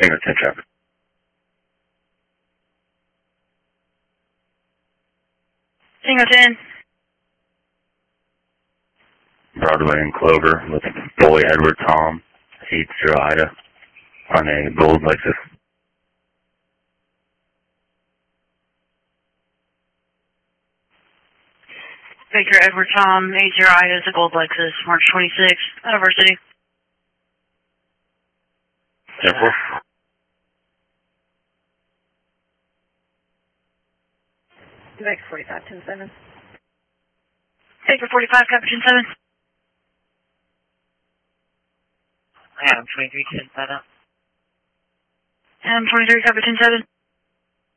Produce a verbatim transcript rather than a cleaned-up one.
Tango ten traffic. Tango ten. Broadway and Clover with Boy Edward Tom, eight zero Ida, on a gold Lexus. Victor Edward Tom, eight zero Ida is a gold Lexus, March twenty-sixth, University. ten four. Quebec forty-five, ten seven. Victor forty-five, Capuchin seven. Adam twenty-three, ten seven. Adam twenty-three, Capuchin seven.